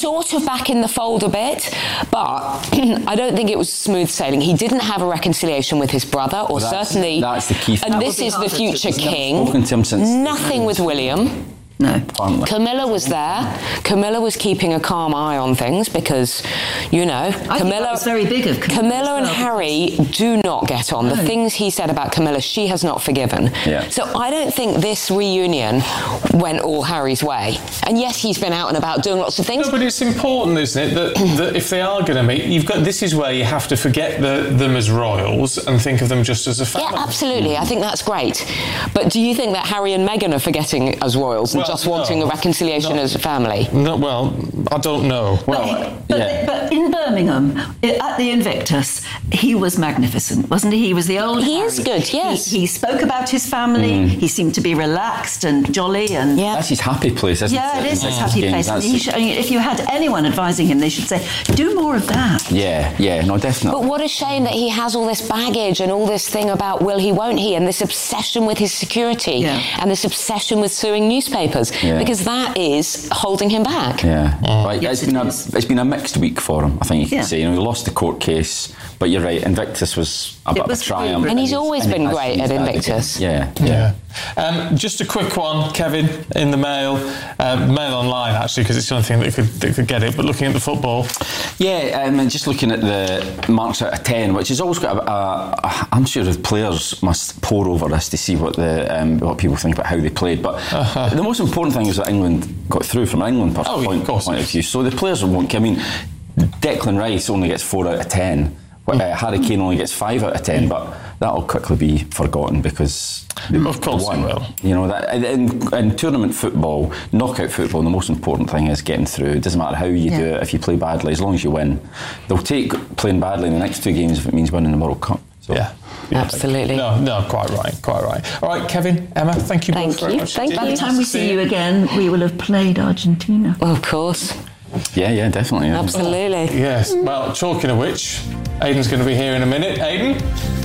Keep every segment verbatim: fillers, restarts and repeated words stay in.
sort of back in the fold a bit, but I don't think it was smooth sailing. He didn't have a reconciliation with his brother, or well, that's, certainly... That's the key thing. And this is the future king. Spoken to him since Nothing with William. No. Camilla was there. Camilla was keeping a calm eye on things because, you know, I Camilla... think that was very big of Camilla. Camilla and Harry do not get on. No. The things he said about Camilla, she has not forgiven. Yeah. So I don't think this reunion went all Harry's way. And yes, he's been out and about doing lots of things. No, but it's important, isn't it, that, that if they are going to meet, you've got, this is where you have to forget the, them as royals and think of them just as a family. Yeah, absolutely. I think that's great. But do you think that Harry and Meghan are forgetting as royals and Well, just wanting no. a reconciliation No. as a family? No, well, I don't know. Well, but, yeah. but in Birmingham, at the Invictus, he was magnificent, wasn't he? He was the old He Harry. is good, yes. He, he spoke about his family. Mm. He seemed to be relaxed and jolly. And Yeah. That's his happy place, isn't yeah, it? it is his Six happy games, place. And that's he it. should, I mean, if you had anyone advising him, they should say, do more of that. Yeah, yeah, no, definitely. But what a shame that he has all this baggage and all this thing about will he, won't he, and this obsession with his security Yeah. and this obsession with suing newspapers, Yeah. because that is holding him back. Yeah, right. Yes, it's been it a is. it's been a mixed week for him. I think you can Yeah. say. You know, he lost the court case, but you're right. Invictus was a It bit of a was triumph, good. And he's always and he been has great been at bad Invictus. again. Yeah, yeah. Yeah. Um, just a quick one, Kevin, in the Mail, uh, Mail Online actually, because it's the only thing that could, that could get it. But looking at the football, Yeah, um, and just looking at the marks out of ten, which has always got a, a, a I'm sure if players must pore over this to see what the um, what people think about how they played. But uh-huh. the most important thing is that England got through from an England Oh, yeah, point, of course. point of view. So the players won't. I mean, Declan Rice only gets four out of ten. Mm. Uh, Harry Kane only gets five out of ten, but that'll quickly be forgotten because they of course won. it will. You know that in, in tournament football, knockout football, the most important thing is getting through. It doesn't matter how you Yeah. do it. If you play badly, as long as you win, they'll take playing badly in the next two games if it means winning the World Cup. So, yeah. Absolutely. No, no, quite right, quite right. All right, Kevin, Emma, thank you Thank both very you, much. thank indeed. By the you. time we see you again, we will have played Argentina. Well, of course. yeah, yeah, definitely. Yeah. Absolutely. Yes. Well, talking of which, Aidan's going to be here in a minute. Aidan?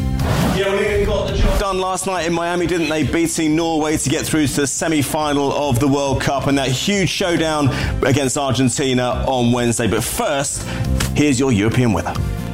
Yeah, got the job done last night in Miami, didn't they? Beating Norway to get through to the semi-final of the World Cup and that huge showdown against Argentina on Wednesday. But first, here's your European weather.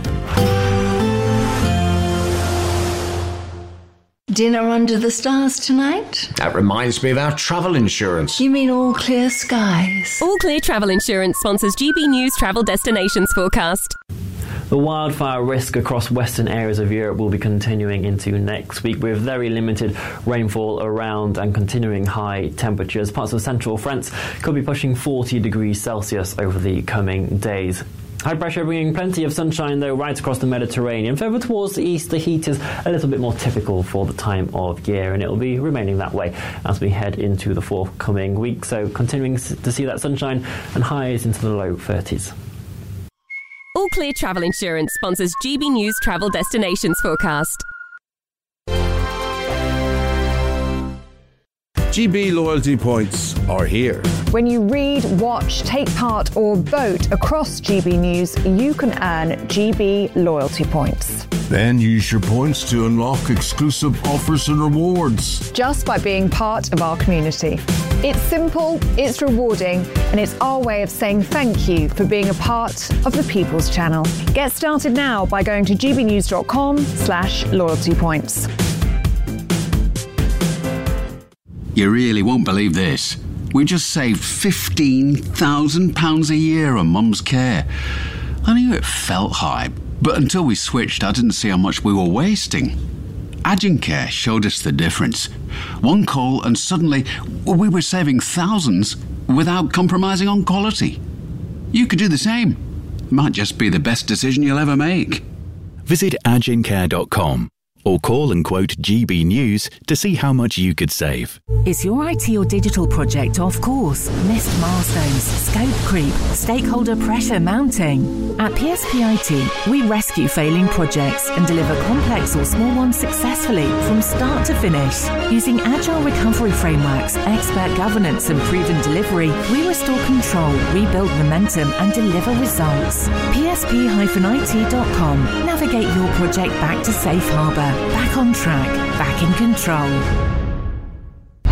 Dinner under the stars tonight? That reminds me of our travel insurance. You mean all clear skies? All Clear Travel Insurance sponsors G B News Travel Destinations Forecast. The wildfire risk across western areas of Europe will be continuing into next week with very limited rainfall around and continuing high temperatures. Parts of central France could be pushing forty degrees Celsius over the coming days. High pressure bringing plenty of sunshine though right across the Mediterranean. Further towards the east, the heat is a little bit more typical for the time of year, and it will be remaining that way as we head into the forthcoming week. So continuing to see that sunshine and highs into the low thirties. All Clear Travel Insurance sponsors G B News Travel Destinations Forecast. G B loyalty points are here. When you read, watch, take part or vote across G B News, you can earn G B loyalty points. Then use your points to unlock exclusive offers and rewards. Just by being part of our community. It's simple, it's rewarding, and it's our way of saying thank you for being a part of the People's Channel. Get started now by going to gbnews.com slash loyalty points. You really won't believe this. We just saved fifteen thousand pounds a year on Mum's care. I knew it felt high, but until we switched, I didn't see how much we were wasting. Agencare showed us the difference. One call and suddenly we were saving thousands without compromising on quality. You could do the same. Might just be the best decision you'll ever make. Visit agencare dot com or call and quote G B News to see how much you could save. Is your I T or digital project off course? Missed milestones, scope creep, stakeholder pressure mounting? At P S P I T, we rescue failing projects and deliver complex or small ones successfully from start to finish. Using agile recovery frameworks, expert governance and proven delivery, we restore control, rebuild momentum and deliver results. P S P I T dot com. Navigate your project back to safe harbour, back on track, back in control. When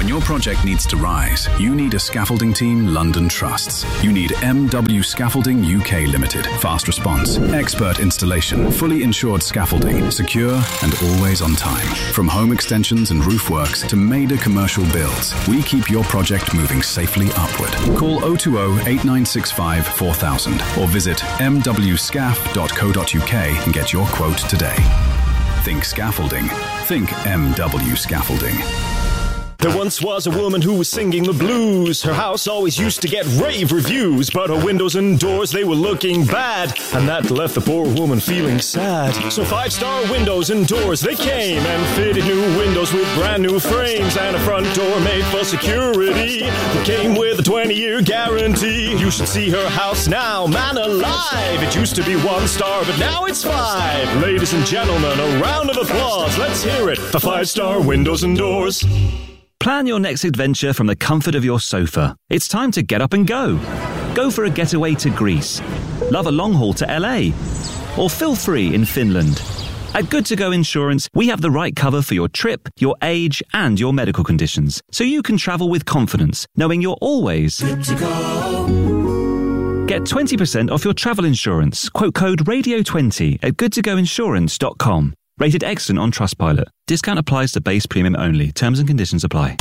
your project needs to rise, you need a scaffolding team London trusts. You need M W Scaffolding U K Limited. Fast response, expert installation, fully insured scaffolding, secure and always on time. From home extensions and roof works to major commercial builds, we keep your project moving safely upward. Call oh two oh, eight nine six five, four thousand or visit m w scaf dot co dot u k and get your quote today. Think scaffolding. Think M W Scaffolding. There once was a woman who was singing the blues. Her house always used to get rave reviews, but her windows and doors, they were looking bad, and that left the poor woman feeling sad. So five-star windows and doors, they came and fitted new windows with brand new frames and a front door made for security. It came with a twenty-year guarantee. You should see her house now, man alive. It used to be one star, but now it's five. Ladies and gentlemen, a round of applause. Let's hear it for five-star windows and doors. Plan your next adventure from the comfort of your sofa. It's time to get up and go. Go for a getaway to Greece. Love a long haul to L A. Or feel free in Finland. At Good To Go Insurance, we have the right cover for your trip, your age, and your medical conditions, so you can travel with confidence, knowing you're always good to go. Get twenty percent off your travel insurance. Quote code radio twenty at good to go insurance dot com. Rated excellent on Trustpilot. Discount applies to base premium only. Terms and conditions apply.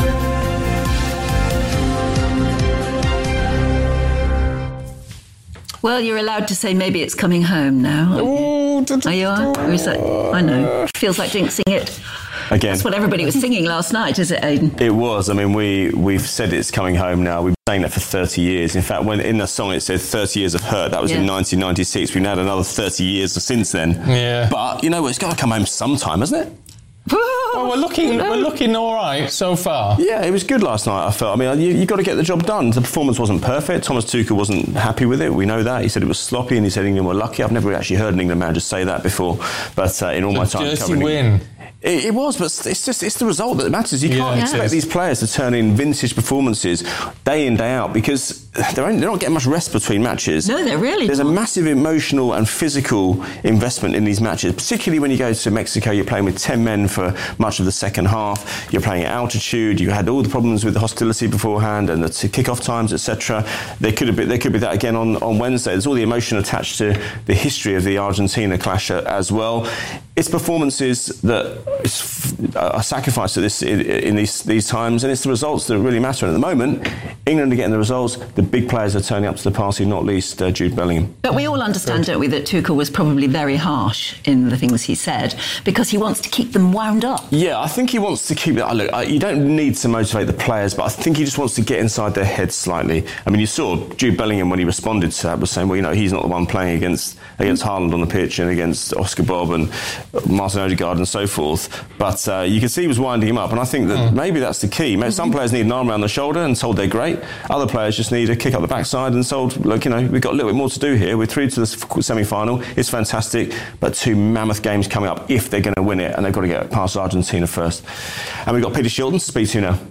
Well, you're allowed to say maybe it's coming home now. Ooh, are you? Or is that? I know. Feels like jinxing it. Again, that's what everybody was singing last night, is it, Aidan? It was. I mean, we we've said it's coming home now. We've been saying that for thirty years. In fact, when in the song it said thirty years of hurt, that was yeah. in nineteen ninety-six. We've had another thirty years since then. Yeah. But you know, it's got to come home sometime, hasn't it? Well, we're looking, we're looking all right so far. Yeah, it was good last night, I felt. I mean, you, you've got to get the job done. The performance wasn't perfect. Thomas Tuchel wasn't happy with it. We know that. He said it was sloppy, and he said England were lucky. I've never actually heard an England manager say that before. But uh, in all my time covering win. It, it was, but it's just it's the result that matters. You can't yeah, expect these players to turn in vintage performances day in, day out, because they're, only, they're not getting much rest between matches. No, they're really There's not. a massive emotional and physical investment in these matches, particularly when you go to Mexico. You're playing with ten men for much of the second half. You're playing at altitude. You had all the problems with the hostility beforehand and the t- kick-off times, et cetera. There could have been, there could be that again on, on Wednesday. There's all the emotion attached to the history of the Argentina clash as well. It's performances that are sacrificed at this in, in these these times, and it's the results that really matter. And at the moment, England are getting the results. The big players are turning up to the party, not least uh, Jude Bellingham. But we all understand, don't we, that Tuchel was probably very harsh in the things he said because he wants to keep them wound up. Yeah, I think he wants to keep it. Look, you don't need to motivate the players, but I think he just wants to get inside their heads slightly. I mean, you saw Jude Bellingham when he responded to that was saying, well, you know, he's not the one playing against against Haaland on the pitch and against Oscar Bob and Martin Odegaard and so forth. But uh, you can see he was winding him up, and I think that mm. maybe that's the key. Maybe some players need an arm around the shoulder and told they're great. Other players just need a kick up the backside and told, look, you know, we've got a little bit more to do here. We're through to the semi-final. It's fantastic, but two mammoth games coming up if they're going to win it, and they've got to get past Argentina first. And we've got Peter Shilton to speak to now.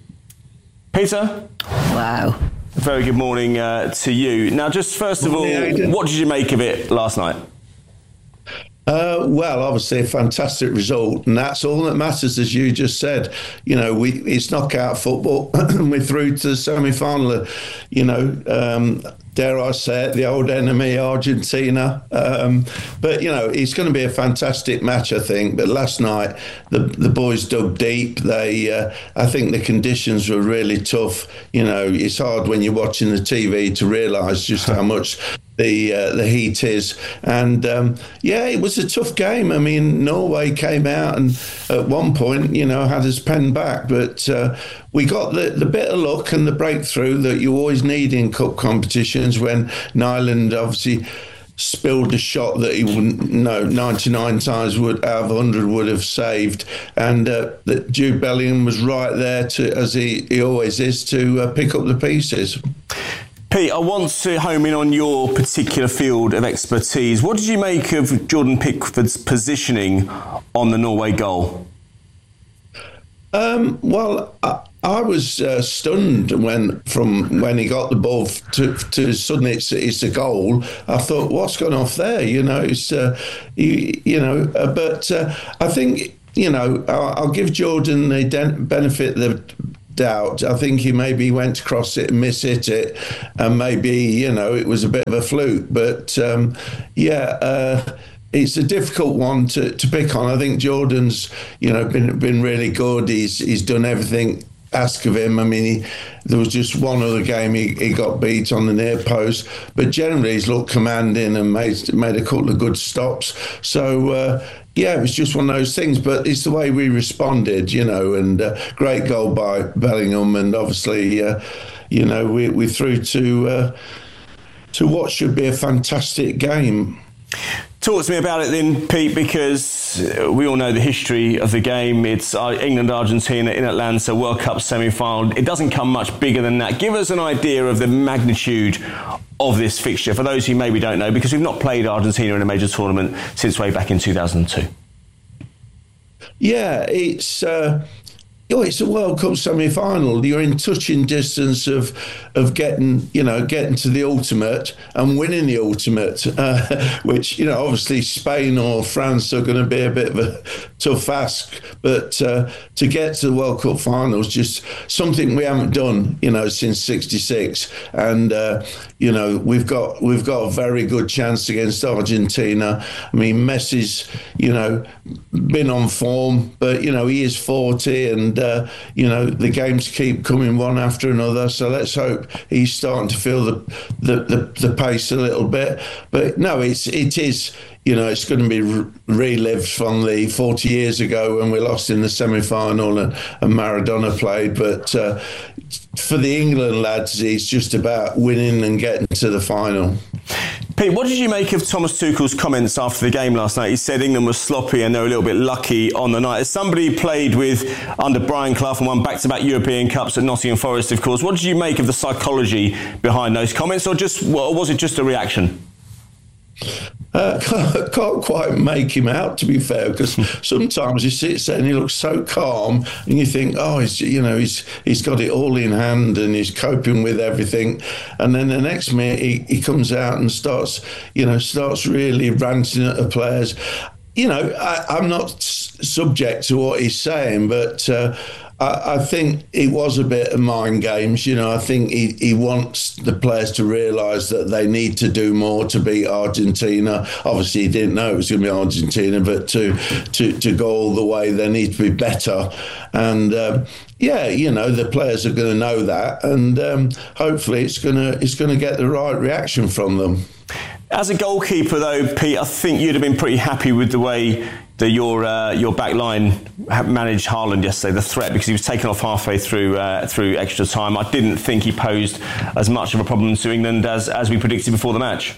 Peter? Wow. Very good morning uh, to you. Now, just first of all, what did you make of it last night? Uh, well, obviously a fantastic result, and that's all that matters, as you just said. You know, we it's knockout football, and we're through to the semi-final. You know, um, dare I say it, the old enemy, Argentina. Um, but, you know, it's going to be a fantastic match, I think. But last night, the the boys dug deep. They, uh, I think the conditions were really tough. You know, it's hard when you're watching the T V to realise just how much the uh, the heat is. And, um, yeah, it was a tough game. I mean, Norway came out and at one point, you know, had us penned back. But uh, we got the, the bit of luck and the breakthrough that you always need in cup competitions when Nyland obviously spilled a shot that he wouldn't, no, ninety-nine times would out of one hundred would have saved. And uh, that Jude Bellingham was right there, to, as he, he always is, to uh, pick up the pieces. Pete, I want to home in on your particular field of expertise. What did you make of Jordan Pickford's positioning on the Norway goal? Um, well, I, I was uh, stunned when from when he got the ball to, to suddenly it's, it's a goal. I thought, what's gone off there? You know, it's uh, you, you know, uh, but uh, I think, you know, I'll, I'll give Jordan the den- benefit of doubt. I think he maybe went to cross it and miss-hit it, and maybe, you know, it was a bit of a fluke. But, um, yeah... Uh, It's a difficult one to, to pick on. I think Jordan's, you know, been been really good. He's he's done everything asked of him. I mean, he, there was just one other game he, he got beat on the near post, but generally he's looked commanding and made made a couple of good stops. So uh, yeah, it was just one of those things. But it's the way we responded, you know. And uh, great goal by Bellingham, and obviously, uh, you know, we we through to uh, to what should be a fantastic game. Talk to me about it then, Pete, because we all know the history of the game. It's England-Argentina in Atlanta, World Cup semi-final. It doesn't come much bigger than that. Give us an idea of the magnitude of this fixture, for those who maybe don't know, because we've not played Argentina in a major tournament since way back in two thousand two. Yeah, it's... Uh Oh, it's a World Cup semi-final. You're in touching distance of of getting, you know, getting to the ultimate and winning the ultimate, uh, which, you know, obviously Spain or France are going to be a bit of a tough ask. But uh, to get to the World Cup finals, just something we haven't done, you know, since sixty-six. And, uh, you know, we've got we've got a very good chance against Argentina. I mean, Messi's, you know, been on form, but, you know, he is forty and, uh, you know, the games keep coming one after another. So let's hope he's starting to feel the the, the, the pace a little bit. But no, it's it is, you know, it's going to be re- relived from the forty years ago when we lost in the semi-final and, and Maradona played. But uh, for the England lads, it's just about winning and getting to the final. Pete, what did you make of Thomas Tuchel's comments after the game last night? He said England was sloppy and they were a little bit lucky on the night. As somebody who played with under Brian Clough and won back-to-back European Cups at Nottingham Forest, of course, what did you make of the psychology behind those comments, or just or was it just a reaction? Uh, can't, can't quite make him out, to be fair, because sometimes he sits there and he looks so calm, and you think, oh, he's, you know, he's he's got it all in hand and he's coping with everything, and then the next minute he, he comes out and starts, you know, starts really ranting at the players. You know, I, I'm not subject to what he's saying, but uh, I, I think it was a bit of mind games. You know, I think he, he wants the players to realise that they need to do more to beat Argentina. Obviously, he didn't know it was going to be Argentina, but to to, to go all the way, they need to be better. And uh, yeah, you know, the players are going to know that, and um, hopefully, it's going to it's going to get the right reaction from them. As a goalkeeper, though, Pete, I think you'd have been pretty happy with the way that your uh, your back line managed Haaland yesterday, the threat, because he was taken off halfway through uh, through extra time. I didn't think he posed as much of a problem to England as, as we predicted before the match.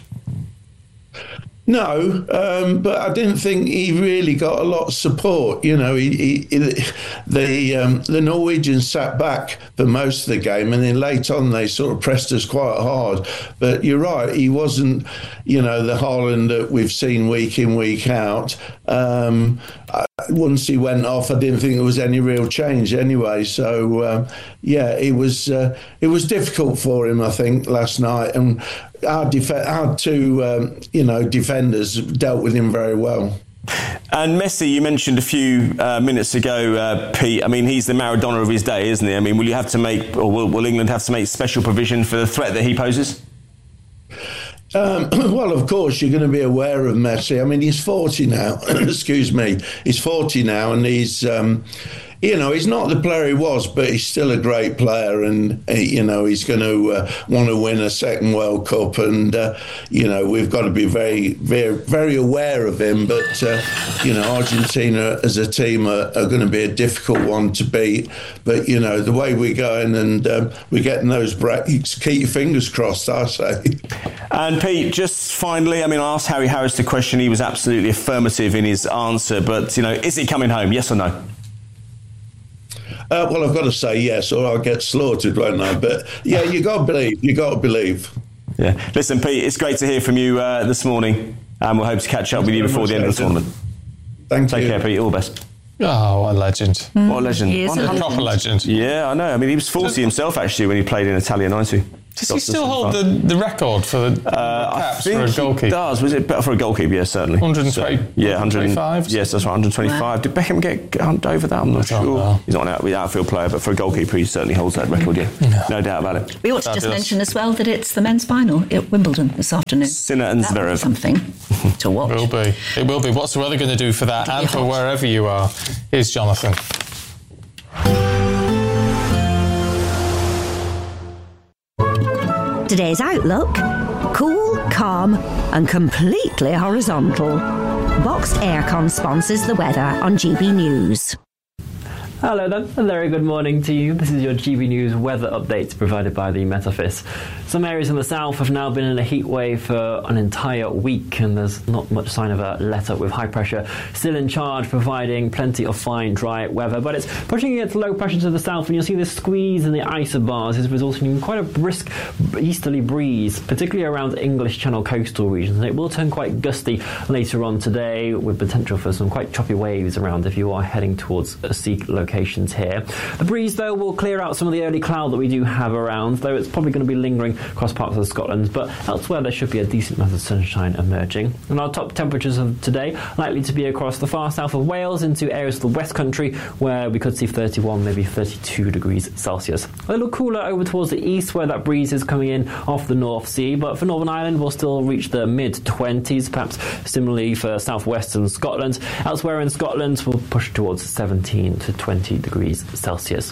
No, um, but I didn't think he really got a lot of support. You know, he, he, he, the um, the Norwegians sat back for most of the game, and then late on they sort of pressed us quite hard. But you're right, he wasn't, you know, the Haaland that we've seen week in, week out. Um, once he went off, I didn't think there was any real change anyway. So uh, yeah, it was uh, it was difficult for him, I think, last night, and our def- our two um, you know defenders dealt with him very well. And Messi, you mentioned a few uh, minutes ago, uh, Pete. I mean, he's the Maradona of his day, isn't he? I mean, will you have to make, or will, will England have to make special provision for the threat that he poses? Um, well, of course, you're going to be aware of Messi. I mean, he's forty now. Excuse me. He's forty now, and he's, um, you know, he's not the player he was, but he's still a great player. And, uh, you know, he's going to uh, want to win a second World Cup. And, uh, you know, we've got to be very, very, very aware of him. But, uh, you know, Argentina as a team are, are going to be a difficult one to beat. But, you know, the way we're going and um, we're getting those breaks, keep your fingers crossed, I say. And Pete, just finally, I mean, I asked Harry Harris the question. He was absolutely affirmative in his answer. But, you know, is he coming home? Yes or no? Uh, well, I've got to say yes, or I'll get slaughtered, won't I? But yeah, you got to believe. You got to believe. Yeah. Listen, Pete, it's great to hear from you uh, this morning, and we'll hope to catch up with you before the end of the tournament. Thank you. Take care, Pete. All the best. Oh, what a legend. Mm, what a legend. He is what a legend. Proper legend. Yeah, I know. I mean, he was forty himself, actually, when he played in Italia ninety. Does he still hold the, the record for the... Uh, caps I for a think goalkeeper. He does. Was it better for a goalkeeper? Yeah, certainly. one hundred twenty, so, yeah, one hundred twenty-five. Yes, that's right. one hundred twenty-five. Wow. Did Beckham get over that? I'm not sure. Know. He's not an out, outfield player, but for a goalkeeper, he certainly holds that record. Yeah, no, no doubt about it. We ought to just mention as well that it's the men's final at Wimbledon this afternoon. Sinner and Zverev. Something to watch. It will be. It will be. What's the weather going to do for that and for wherever you are? Here's Jonathan. Today's outlook: cool, calm and completely horizontal. Boxed Aircon sponsors the weather on G B News. Hello then, a very good morning to you. This is your G B News weather update provided by the Met Office. Some areas in the south have now been in a heat wave for an entire week, and there's not much sign of a let-up, with high pressure still in charge, providing plenty of fine, dry weather. But it's pushing its low pressure to the south, and you'll see this squeeze in the isobars is resulting in quite a brisk easterly breeze, particularly around English Channel coastal regions. And it will turn quite gusty later on today, with potential for some quite choppy waves around if you are heading towards a sea locations here. The breeze, though, will clear out some of the early cloud that we do have around, though it's probably going to be lingering across parts of Scotland, but elsewhere there should be a decent amount of sunshine emerging. And our top temperatures of today likely to be across the far south of Wales into areas of the West Country, where we could see thirty-one, maybe thirty-two degrees Celsius. A little cooler over towards the east, where that breeze is coming in off the North Sea, but for Northern Ireland we'll still reach the mid twenties, perhaps similarly for southwestern Scotland. Elsewhere in Scotland we'll push towards seventeen to twenty degrees Celsius.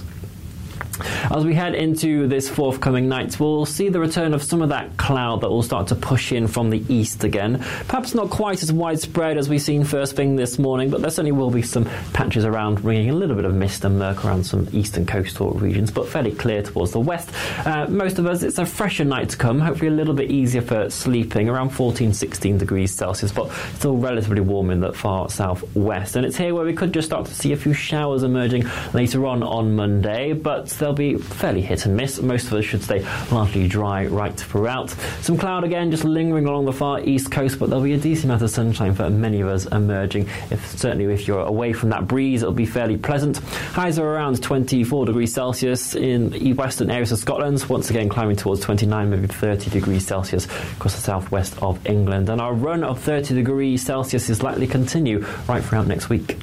As we head into this forthcoming night, we'll see the return of some of that cloud that will start to push in from the east again. Perhaps not quite as widespread as we've seen first thing this morning, but there certainly will be some patches around, bringing a little bit of mist and murk around some eastern coastal regions, but fairly clear towards the west. Uh, most of us, it's a fresher night to come, hopefully a little bit easier for sleeping, around fourteen, sixteen degrees Celsius, but still relatively warm in the far southwest. And it's here where we could just start to see a few showers emerging later on on Monday, but they'll be fairly hit and miss. Most of us should stay largely dry right throughout. Some cloud again just lingering along the far east coast, but there'll be a decent amount of sunshine for many of us emerging. If certainly if you're away from that breeze, it'll be fairly pleasant. Highs are around twenty-four degrees Celsius in the western areas of Scotland, once again climbing towards twenty-nine, maybe thirty degrees Celsius across the southwest of England. And our run of thirty degrees Celsius is likely to continue right throughout next week.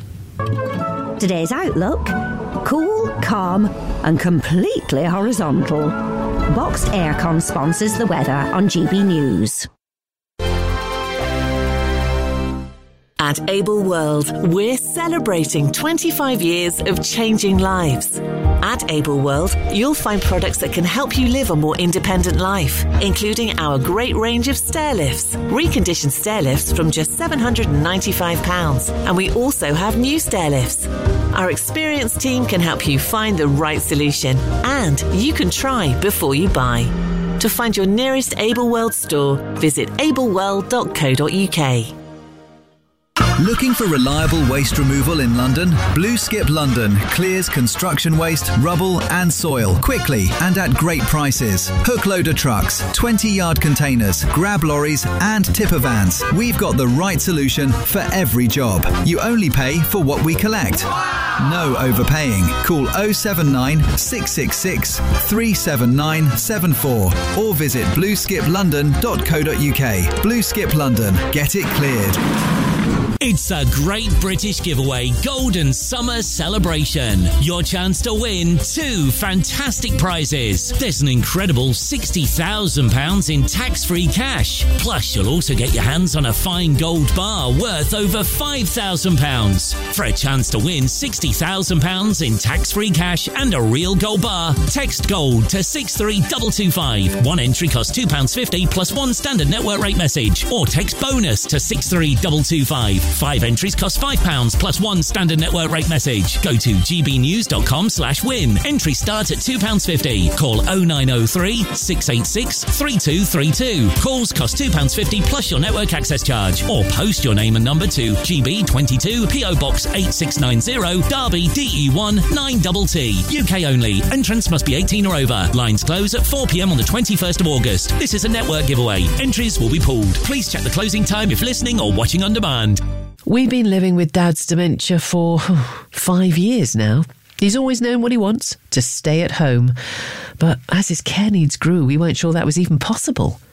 Today's outlook: cool, calm and completely horizontal. Boxed Aircon sponsors the weather on G B News. At Able World, we're celebrating twenty-five years of changing lives. At Able World, you'll find products that can help you live a more independent life, including our great range of stair lifts, reconditioned stair lifts from just seven hundred ninety-five pounds. And we also have new stair lifts. Our experienced team can help you find the right solution, and you can try before you buy. To find your nearest Able World store, visit able world dot co dot uk. Looking for reliable waste removal in London? Blue Skip London clears construction waste, rubble and soil quickly and at great prices. Hook loader trucks, twenty yard containers, grab lorries and tipper vans. We've got the right solution for every job. You only pay for what we collect. No overpaying. Call oh seven nine, six six six, three seven nine seven four or visit blue skip london dot co dot uk. Blue Skip London. Get it cleared. It's a Great British Giveaway Golden Summer Celebration. Your chance to win two fantastic prizes. There's an incredible sixty thousand pounds in tax-free cash. Plus, you'll also get your hands on a fine gold bar worth over five thousand pounds. For a chance to win sixty thousand pounds in tax-free cash and a real gold bar, text GOLD to six three two two five. One entry costs two pounds fifty plus one standard network rate message. Or text BONUS to six three two two five. Five entries cost five pounds plus one standard network rate message. Go to gbnews.com slash win. Entry starts at two pounds fifty. Call oh nine oh three, six eight six, three two three two. Calls cost two pounds fifty plus your network access charge. Or post your name and number to G B twenty-two, P O Box eight six nine zero, Derby, D E one nine T T. U K only. Entrance must be eighteen or over. Lines close at four p m on the twenty-first of August. This is a network giveaway. Entries will be pulled. Please check the closing time if listening or watching on demand. We've been living with Dad's dementia for five years now. He's always known what he wants, to stay at home. But as his care needs grew, we weren't sure that was even possible.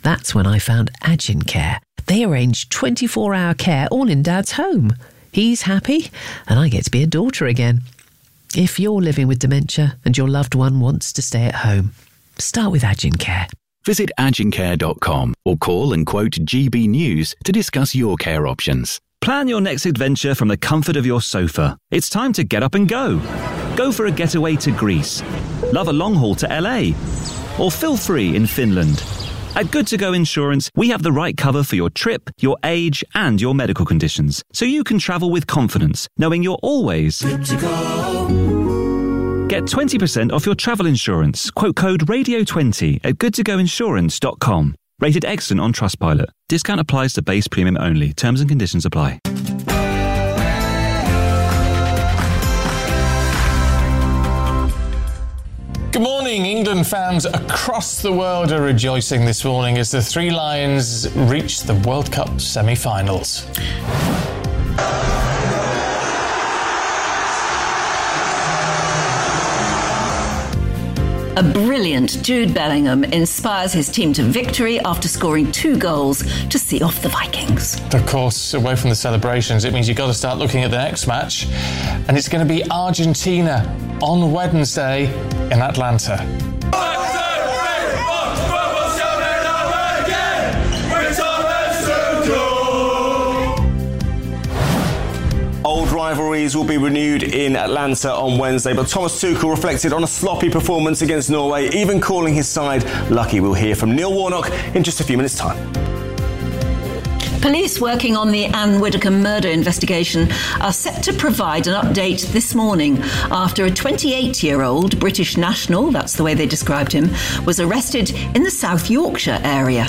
That's when I found Agincare. They arrange twenty-four hour care all in Dad's home. He's happy, and I get to be a daughter again. If you're living with dementia and your loved one wants to stay at home, start with Agincare. Visit agincare dot com or call and quote G B News to discuss your care options. Plan your next adventure from the comfort of your sofa. It's time to get up and go. Go for a getaway to Greece. Love a long haul to L A. Or feel free in Finland. At Good To Go Insurance, we have the right cover for your trip, your age, and your medical conditions, so you can travel with confidence, knowing you're always good to go. Get twenty percent off your travel insurance. Quote code radio twenty at good to go insurance dot com. Rated excellent on Trustpilot. Discount applies to base premium only. Terms and conditions apply. Good morning. England fans across the world are rejoicing this morning as the Three Lions reach the World Cup semi-finals. A brilliant Jude Bellingham inspires his team to victory after scoring two goals to see off the Vikings. Of course, away from the celebrations, it means you've got to start looking at the next match, and it's going to be Argentina on Wednesday in Atlanta. Old rivalries will be renewed in Atlanta on Wednesday, but Thomas Tuchel reflected on a sloppy performance against Norway, even calling his side lucky. We'll hear from Neil Warnock in just a few minutes' time. Police working on the Anne Widdecombe murder investigation are set to provide an update this morning after a twenty-eight-year-old British national, that's the way they described him, was arrested in the South Yorkshire area.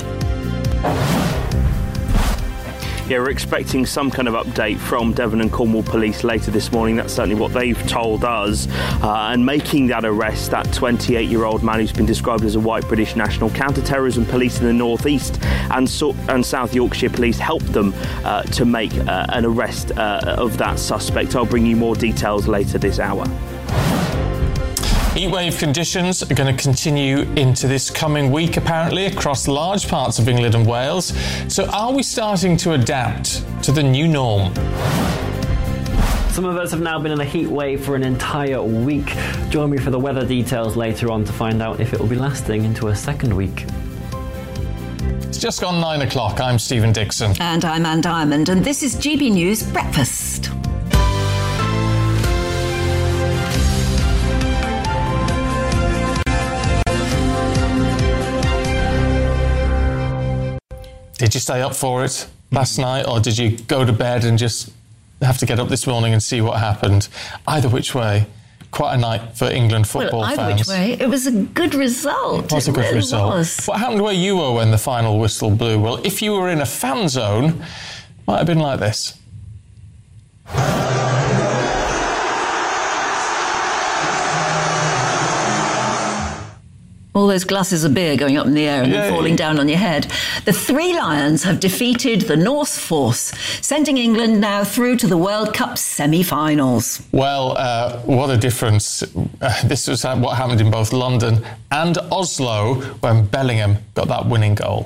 Yeah, we're expecting some kind of update from Devon and Cornwall Police later this morning. That's certainly what they've told us. Uh, and making that arrest, that twenty-eight-year-old man who's been described as a white British national, counter-terrorism police in the North East and, so- and South Yorkshire Police helped them uh, to make uh, an arrest uh, of that suspect. I'll bring you more details later this hour. Heatwave conditions are going to continue into this coming week, apparently, across large parts of England and Wales. So are we starting to adapt to the new norm? Some of us have now been in a heat wave for an entire week. Join me for the weather details later on to find out if it will be lasting into a second week. It's just gone nine o'clock. I'm Stephen Dixon. And I'm Anne Diamond, and this is G B News Breakfast. Did you stay up for it last night, or did you go to bed and just have to get up this morning and see what happened? Either which way, quite a night for England football well, either fans. Which way, it was a good result. It was a good really result. Was. What happened where you were when the final whistle blew? Well, if you were in a fan zone, it might have been like this. All those glasses of beer going up in the air and yeah, then falling yeah. down on your head. The Three Lions have defeated the Norse Force, sending England now through to the World Cup semi-finals. Well, uh, what a difference. Uh, this was what happened in both London and Oslo when Bellingham got that winning goal.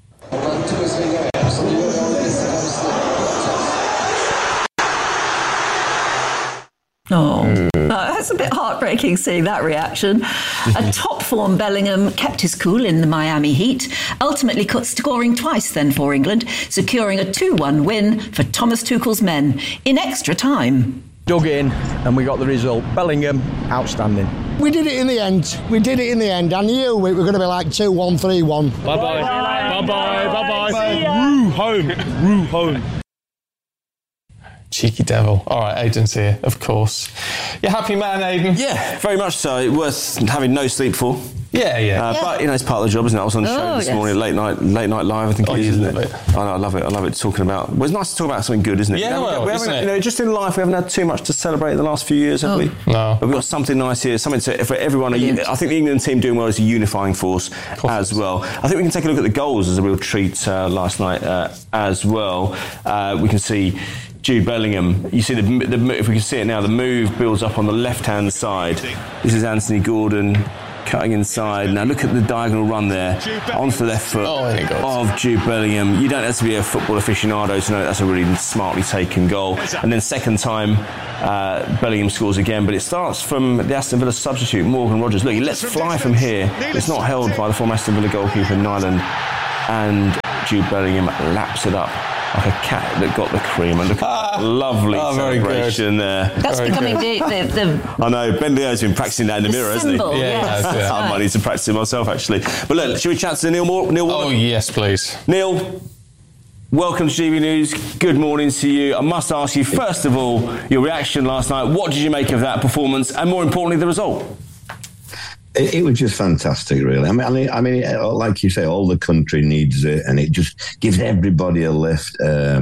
Oh, mm. oh, that's a bit heartbreaking seeing that reaction. A top form Bellingham kept his cool in the Miami Heat, ultimately cut scoring twice then for England, securing a two one win for Thomas Tuchel's men in extra time. Dug in and we got the result. Bellingham, outstanding. We did it in the end. We did it in the end. I knew we were going to be like two one, three one. Bye-bye. Bye-bye. Bye-bye. Bye-bye. Roo home. Roo home. Cheeky devil. All right, Aidan's here, of course. You happy man, Aidan? Yeah, very much so. Worth having no sleep for. Yeah, yeah. Uh, yeah. But, you know, it's part of the job, isn't it? I was on the oh, show this yes. morning, late night late night live, I think oh, it is, isn't love it? it? I know, I love it. I love it talking about... Well, it's nice to talk about something good, isn't it? Yeah, we well, we isn't haven't, it? You know, just in life, we haven't had too much to celebrate in the last few years, have oh. we? No. But we've got something nice here, something to, for everyone. A, I think the England team doing well is a unifying force as well. I think we can take a look at the goals as a real treat uh, last night uh, as well. Uh, we can see... Jude Bellingham, you see the, the if we can see it now, the move builds up on the left-hand side. This is Anthony Gordon cutting inside. Now look at the diagonal run there onto the left foot oh, of Jude Bellingham. You don't have to be a football aficionado to know that's a really smartly taken goal. And then second time, uh, Bellingham scores again, but it starts from the Aston Villa substitute, Morgan Rogers. Look, he lets fly from here. It's not held by the former Aston Villa goalkeeper, Nyland, and Jude Bellingham laps it up like a cat that got the cream. And look at lovely oh, celebration there. That's very becoming the, the, the... I know, Ben Leo's been practicing that in the, the mirror, symbol, hasn't he? Yeah, yes. yeah. I might need to practice it myself, actually. But look, should we chat to Neil Moore? Neil oh, yes, please. Neil, welcome to G B News. Good morning to you. I must ask you, first of all, your reaction last night. What did you make of that performance? And more importantly, the result? It, it was just fantastic, really. I mean, I mean, I mean, like you say, all the country needs it, and it just gives everybody a lift. Uh,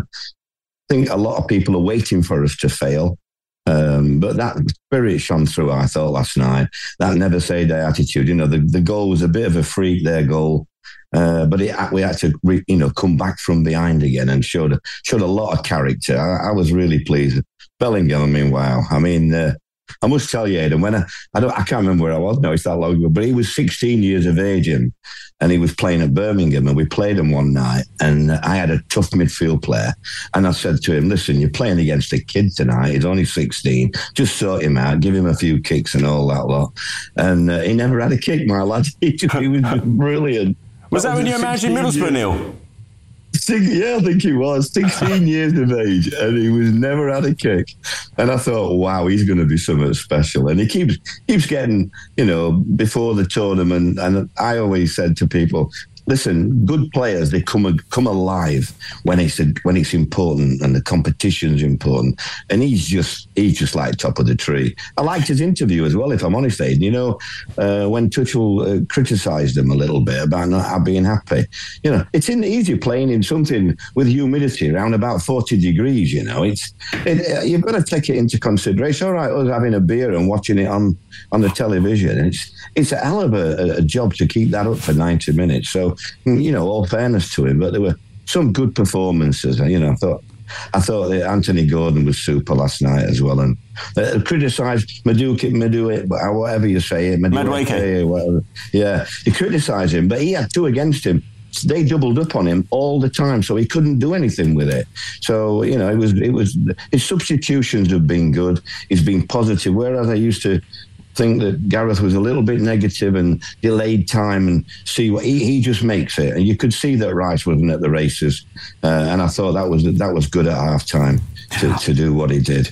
I think a lot of people are waiting for us to fail, um, but that spirit shone through, I thought, last night. That never say die attitude. You know, the, the goal was a bit of a freak, their goal, uh, but it, we had to, re, you know, come back from behind again and showed showed a lot of character. I, I was really pleased. Bellingham, I mean, wow. I mean. Uh, I must tell you, Aidan, when I, I don't, I can't remember where I was. No, it's that long ago. But he was sixteen years of age, and, and he was playing at Birmingham, and we played him one night. And I had a tough midfield player, and I said to him, "Listen, you're playing against a kid tonight. He's only sixteen. Just sort him out, give him a few kicks and all that lot." And uh, he never had a kick, my lad. He, just, he was just brilliant. Was that, that was when you were managing Middlesbrough, Neil? Yeah, I think he was. sixteen years of age, and he was never had a kick. And I thought, wow, he's going to be something special. And he keeps keeps getting, you know, before the tournament. And I always said to people, listen, good players, they come come alive when it's a, when it's important and the competition's important. And he's just he's just like top of the tree. I liked his interview as well, if I'm honest, Aidan. You know, uh, when Tuchel uh, criticised him a little bit about not being happy. You know, it's in, easy playing in something with humidity around about forty degrees. You know, it's it, uh, you've got to take it into consideration. All right, us having a beer and watching it on on the television. It's it's a hell of a, a job to keep that up for ninety minutes. So, you know, all fairness to him, but there were some good performances. You know, I thought I thought that Anthony Gordon was super last night as well, and uh, criticised Madueke, Madueke, whatever you say it, Madueke, whatever. Yeah, he criticised him, but he had two against him. They doubled up on him all the time, so he couldn't do anything with it. So, you know, it was it was his substitutions have been good. He's been positive, whereas I used to think that Gareth was a little bit negative and delayed time and see what he, he just makes it. And you could see that Rice wasn't at the races, uh, and I thought that was that was good at half time to, to do what he did.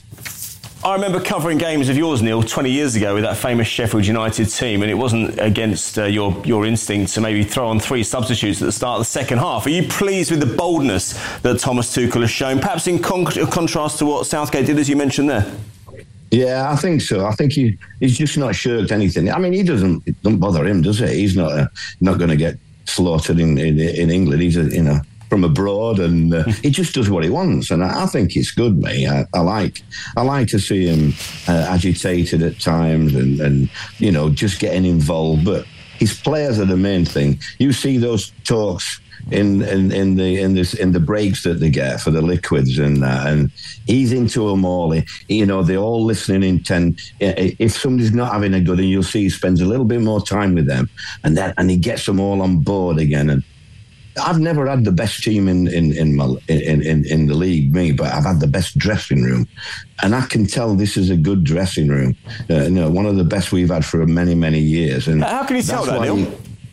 I remember covering games of yours, Neil, twenty years ago with that famous Sheffield United team, and it wasn't against uh, your your instinct to maybe throw on three substitutes at the start of the second half. Are you pleased with the boldness that Thomas Tuchel has shown, perhaps in con- contrast to what Southgate did, as you mentioned there? Yeah, I think so. I think he he's just not shirked anything. I mean, he doesn't it doesn't bother him, does it? He's not uh, not going to get slaughtered in, in in England. He's a, you know from abroad, and uh, he just does what he wants. And I, I think it's good, mate. I, I like I like to see him uh, agitated at times, and and you know just getting involved. But his players are the main thing. You see those talks in in, in the in this in the breaks that they get for the liquids and that, and he's into them all. He, you know, they're all listening intent. If somebody's not having a good, and you'll see he spends a little bit more time with them, and that and he gets them all on board again. And I've never had the best team in in in, my, in in in the league, me, but I've had the best dressing room, and I can tell this is a good dressing room. Uh, you know, one of the best we've had for many many years. And how can you tell that, Neil?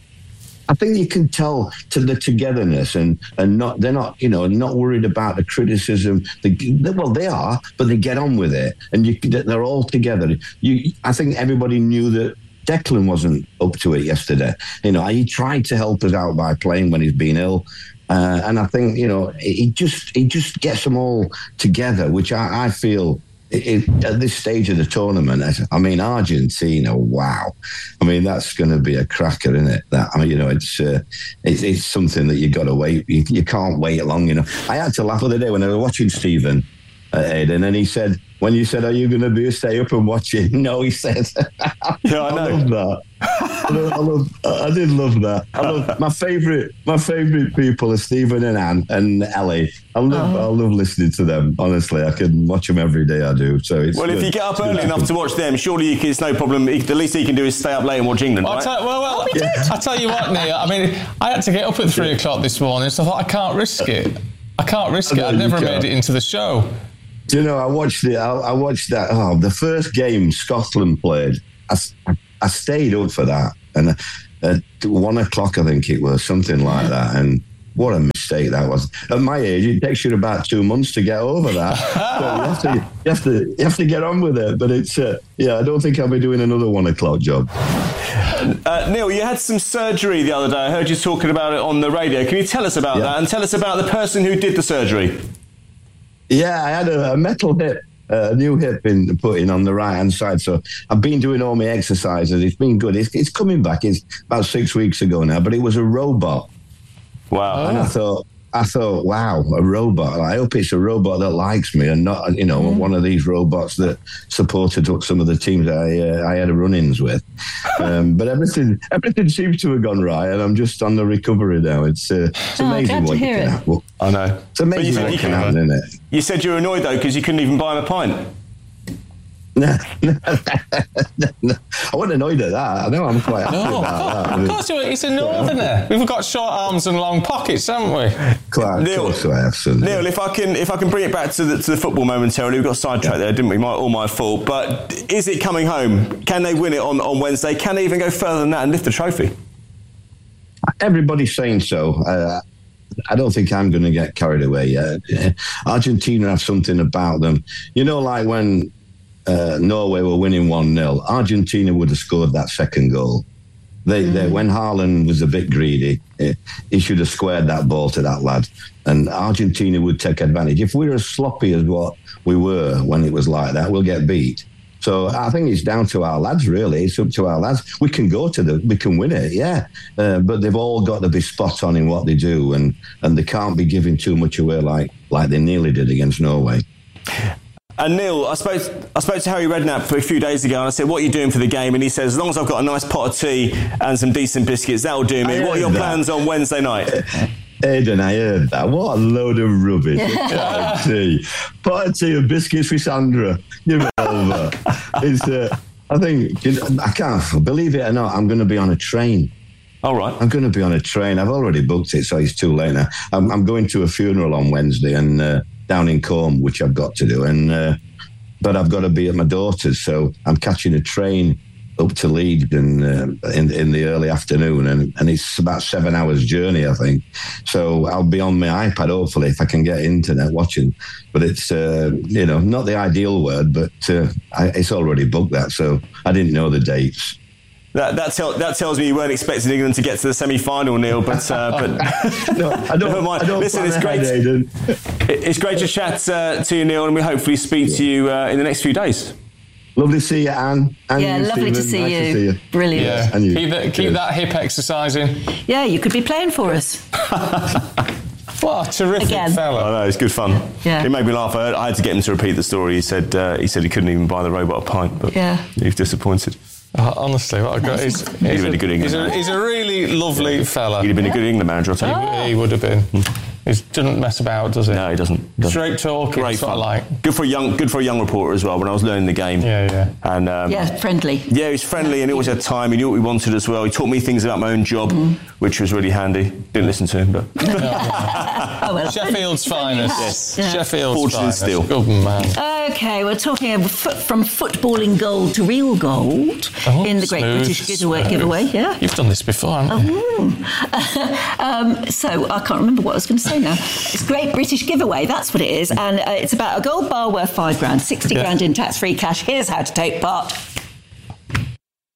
I think you can tell to the togetherness and, and not they're not you know not worried about the criticism. They, well, they are, but they get on with it, and you, they're all together. You, I think everybody knew that Declan wasn't up to it yesterday. You know, he tried to help us out by playing when he's been ill. Uh, and I think, you know, he just he just gets them all together, which I, I feel it, it, at this stage of the tournament. I mean, Argentina, wow. I mean, that's going to be a cracker, isn't it? That I mean, you know, it's uh, it's, it's something that you got to wait. You, you can't wait long enough. I had to laugh the other day when I was watching Stephen. uh, Aidan, and he said, when you said, are you going to be stay up and watch it? No, he said. Yeah, I know. I love that. I, love, I, love, I did love that. I love, my favourite my favourite people are Stephen and Anne and Ellie. I love, oh. I love listening to them, honestly. I can watch them every day, I do. So it's Well, good. if you get up it's early good. enough to watch them, surely you can, it's no problem. The least he can do is stay up late and watch England, I'll right? tell, well, well, yeah. I'll tell you what, Neil. I mean, I had to get up at three o'clock this morning, so I thought, I can't risk it. I can't risk it. I've never made it into the show. Do you know, I watched the, I, I watched that, oh, the first game Scotland played. I, I stayed up for that. And at one o'clock, I think it was, something like that. And what a mistake that was. At my age, it takes you about two months to get over that. So you have to, you have to, you have to get on with it. But it's, uh, yeah, I don't think I'll be doing another one o'clock job. Uh, Neil, you had some surgery the other day. I heard you talking about it on the radio. Can you tell us about yeah. that and tell us about the person who did the surgery? Yeah, I had a, a metal hip, a new hip in put in on the right hand side. So I've been doing all my exercises. It's been good. It's, it's coming back. It's about six weeks ago now, but it was a robot. Wow! And I thought, I thought, wow, a robot. I hope it's a robot that likes me and not, you know, mm. one of these robots that supported some of the teams that I, uh, I had run-ins with. Um, but everything, everything seems to have gone right, and I'm just on the recovery now. It's, uh, it's oh, amazing what you can it. happen. I know. It's amazing what can happen, isn't it? You said you were annoyed though because you couldn't even buy him a pint. No, no, no, no. I wasn't annoyed at that. I know I'm quite happy no, about that. Of course, it's a northerner. We've got short arms and long pockets, haven't we? Quite, Neil, of course I have, son. Neil, if I can, if I can bring it back to the to the football momentarily, we got sidetracked yeah. there, didn't we? My, all my fault. But is it coming home? Can they win it on, on Wednesday? Can they even go further than that and lift the trophy? Everybody's saying so. Uh, I don't think I'm going to get carried away yet. Argentina have something about them. You know, like when Uh, Norway were winning one nil, Argentina would have scored that second goal. They, mm. they, when Haaland was a bit greedy, eh, he should have squared that ball to that lad, and Argentina would take advantage. If we're as sloppy as what we were when it was like that, we'll get beat. So I think it's down to our lads, really. It's up to our lads. We can go to the, we can win it, yeah. Uh, but they've all got to be spot on in what they do, and, and they can't be giving too much away like, like they nearly did against Norway. And Neil, I spoke, I spoke to Harry Redknapp a few days ago and I said, what are you doing for the game? And he says, as long as I've got a nice pot of tea and some decent biscuits, that'll do me. What are your that. plans on Wednesday night? Aidan, I heard that. What a load of rubbish. Pot of tea. Pot of tea and biscuits for Sandra. Give it over. It's, uh, I think, I can't, believe it or not, I'm going to be on a train. All right. I'm going to be on a train. I've already booked it, so it's too late now. I'm, I'm going to a funeral on Wednesday and... Uh, down in Combe, which I've got to do, and uh, but I've got to be at my daughter's, so I'm catching a train up to Leeds and uh, in in the early afternoon, and, and it's about seven hours journey, I think. So I'll be on my iPad hopefully if I can get internet watching. But it's uh, you know not the ideal word, but uh, I, it's already booked that, so I didn't know the dates. That that, tell, that tells me you weren't expecting England to get to the semi-final, Neil. But uh, but no, I don't. Never mind. I don't Listen, it's great. Ahead, it's great to chat uh, to you, Neil, and we hopefully speak yeah. to you uh, in the next few days. Lovely to see you, Anne. And yeah, you, lovely to see, nice you. to see you. Brilliant. Yeah. And you. Keep, that, keep that hip exercising. Yeah, you could be playing for us. What a terrific Again. fella! I know, it's good fun. Yeah. It made me laugh. I, heard, I had to get him to repeat the story. He said uh, he said he couldn't even buy the robot a pint, but yeah. he was disappointed. Oh, honestly, what a good... He's, he's, he's, a, a, good he's, a, he's a really lovely yeah. fella. He'd have been yeah. a good England manager, I'll tell you. He, he would have been. He doesn't mess about, does he? No, he doesn't. doesn't. Straight talking, Great fun. Like. Good for a young, good for a young reporter as well. When I was learning the game, yeah, yeah, and um, yeah, friendly. Yeah, he was friendly, yeah. and he always had time. He knew what we wanted as well. He taught me things about my own job, mm. which was really handy. Didn't listen to him, but no, no. Oh, well. Sheffield's finest. Yes, yeah. Sheffield's Fortune finest. Still. Good man. Okay, we're talking about from footballing gold to real gold oh, in the Great smooth, British Giveaway. Giveaway, yeah. You've done this before, haven't you? Oh. um, so I can't remember what I was going to say now. It's Great British Giveaway, that's what it is, and uh, it's about a gold bar worth five grand, sixty yeah. grand in tax-free cash. Here's how to take part.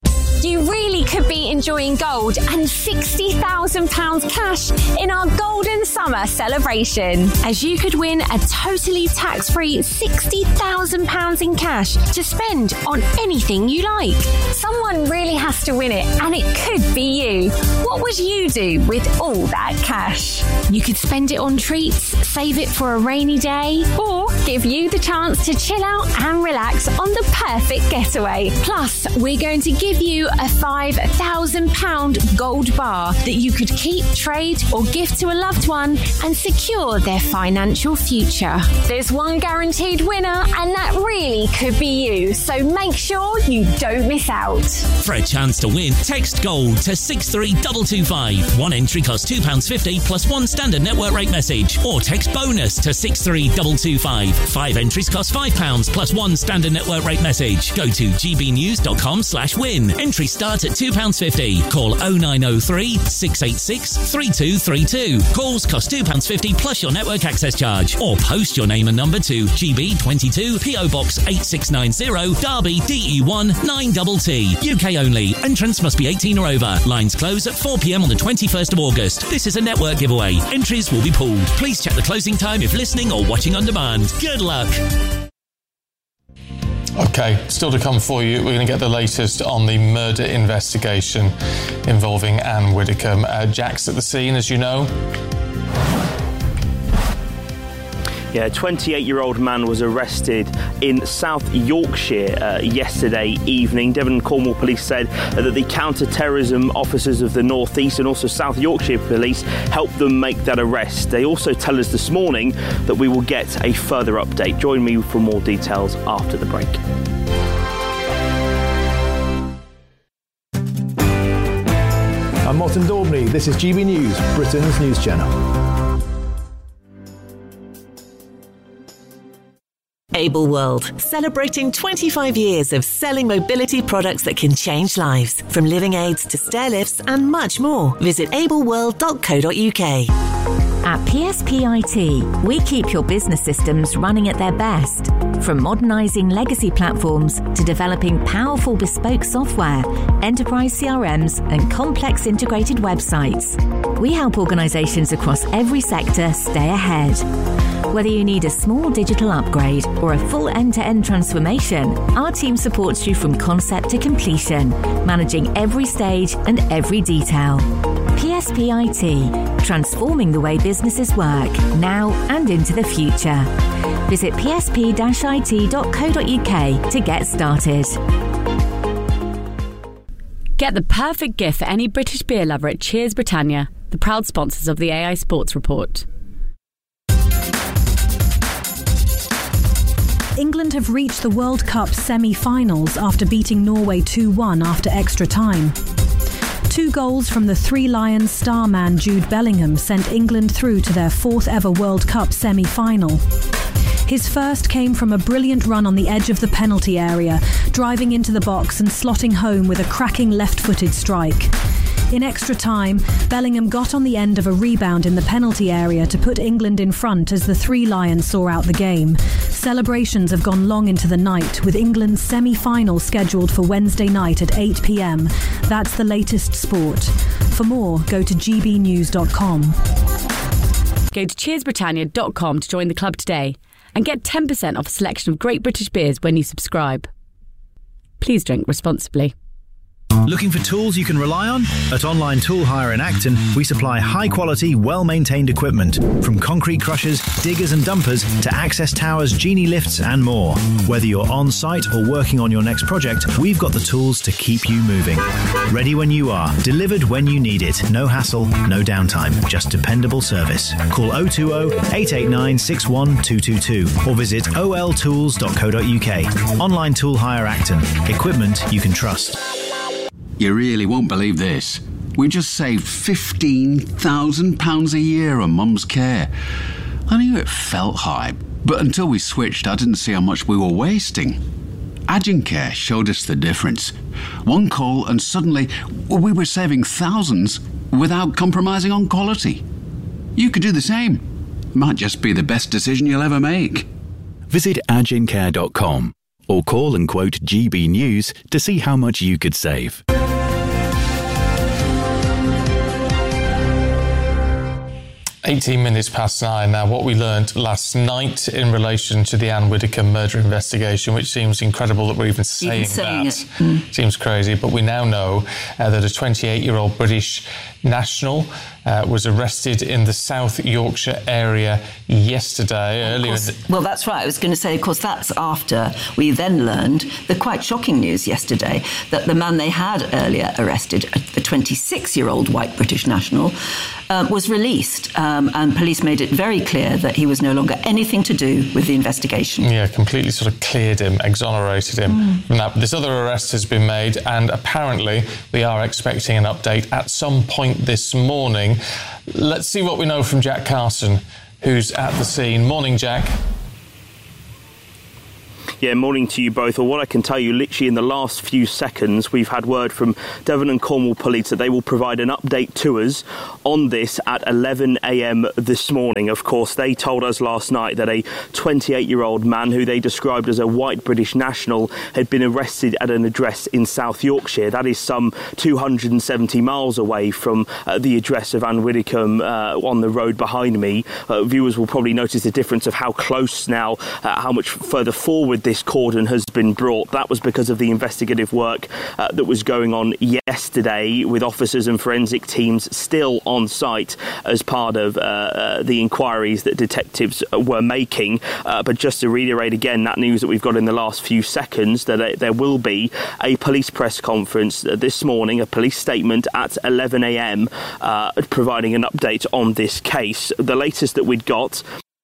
you really could be enjoying gold and sixty thousand pounds cash in our Golden Summer celebration. As you could win a totally tax-free sixty thousand pounds in cash to spend on anything you like. Someone really has to win it, and it could be you. What would you do with all that cash? You could spend it on treats, save it for a rainy day, or give you the chance to chill out and relax on the perfect getaway. Plus, we're going to give you a five thousand pounds gold bar that you could keep, trade, or gift to a loved one and secure their financial future. There's one guaranteed winner, and that really could be you, so make sure you don't miss out. For a chance to win, text GOLD to six three two two five. One entry costs two pounds fifty plus one standard network rate message, or text BONUS to six three two two five. Five entries cost five pounds plus one standard network rate message. Go to gbnews.com slash win. Entries start at two pounds fifty. Call oh nine oh three, six eight six, three two three two. Calls cost two pounds fifty plus your network access charge. Or post your name and number to G B twenty-two, P O Box eight six nine zero, Derby, D E one nine T T. U K only. Entrants must be eighteen or over. Lines close at four p.m. on the twenty-first of August. This is a network giveaway. Entries will be pooled. Please check the closing time if listening or watching on demand. Good luck. OK, still to come for you. We're going to get the latest on the murder investigation involving Anne Widdecombe. Uh, Jack's at the scene, as you know. Yeah, a twenty-eight-year-old man was arrested in South Yorkshire uh, yesterday evening. Devon and Cornwall Police said uh, that the counter-terrorism officers of the North East and also South Yorkshire Police helped them make that arrest. They also tell us this morning that we will get a further update. Join me for more details after the break. I'm Martin Daubney. This is G B News, Britain's news channel. Able World, celebrating twenty-five years of selling mobility products that can change lives, from living aids to stair lifts and much more. Visit able world dot co dot uk. At P S P I T, we keep your business systems running at their best. From modernising legacy platforms to developing powerful bespoke software, enterprise C R Ms and complex integrated websites, we help organisations across every sector stay ahead. Whether you need a small digital upgrade or a full end-to-end transformation, our team supports you from concept to completion, managing every stage and every detail. P S P I T, transforming the way businesses work, now and into the future. Visit p s p dash i t dot co dot u k to get started. Get the perfect gift for any British beer lover at Cheers Britannia, the proud sponsors of the A I Sports Report. England have reached the World Cup semi-finals after beating Norway two one after extra time. Two goals from the Three Lions star man Jude Bellingham sent England through to their fourth ever World Cup semi-final. His first came from a brilliant run on the edge of the penalty area, driving into the box and slotting home with a cracking left-footed strike. In extra time, Bellingham got on the end of a rebound in the penalty area to put England in front as the Three Lions saw out the game. Celebrations have gone long into the night, with England's semi-final scheduled for Wednesday night at eight p.m. That's the latest sport. For more, go to g b news dot com. Go to cheers britannia dot com to join the club today and get ten percent off a selection of great British beers when you subscribe. Please drink responsibly. Looking for tools you can rely on? At Online Tool Hire in Acton, we supply high-quality, well-maintained equipment, from concrete crushers, diggers and dumpers to access towers, genie lifts and more. Whether you're on-site or working on your next project, we've got the tools to keep you moving. Ready when you are, delivered when you need it. No hassle, no downtime, just dependable service. Call oh two oh, eight eight nine, six one two two two or visit o l tools dot co dot u k. Online Tool Hire Acton. Equipment you can trust. You really won't believe this. We just saved fifteen thousand pounds a year on Mum's care. I knew it felt high, but until we switched, I didn't see how much we were wasting. Agencare showed us the difference. One call and suddenly we were saving thousands without compromising on quality. You could do the same. Might just be the best decision you'll ever make. Visit agencare dot com or call and quote G B News to see how much you could save. eighteen minutes past nine now. What we learned last night in relation to the Anne Widdecombe murder investigation, which seems incredible that we're even saying, even saying that. It. Mm. Seems crazy, but we now know uh, that a twenty-eight-year-old British national uh, was arrested in the South Yorkshire area yesterday. Earlier, course, in the- well, that's right. I was going to say, of course, that's after we then learned the quite shocking news yesterday that the man they had earlier arrested, the twenty-six-year-old white British national, uh, was released, um, and police made it very clear that he was no longer anything to do with the investigation. Yeah, completely sort of cleared him, exonerated him mm. from that. This other arrest has been made, and apparently we are expecting an update at some point this morning. Let's see what we know from Jack Carson, who's at the scene. Morning, Jack. Yeah, morning to you both. Well, what I can tell you, literally in the last few seconds, we've had word from Devon and Cornwall Police that they will provide an update to us on this at eleven a.m. this morning. Of course, they told us last night that a twenty-eight-year-old man who they described as a white British national had been arrested at an address in South Yorkshire. That is some two hundred seventy miles away from uh, the address of Anne Widdecombe uh, on the road behind me. Uh, viewers will probably notice the difference of how close now, uh, how much further forward this cordon has been brought. That was because of the investigative work uh, that was going on yesterday, with officers and forensic teams still on site as part of uh, uh, the inquiries that detectives were making. Uh, but just to reiterate again that news that we've got in the last few seconds, that uh, there will be a police press conference this morning, a police statement at eleven a.m. uh, providing an update on this case. The latest that we'd got: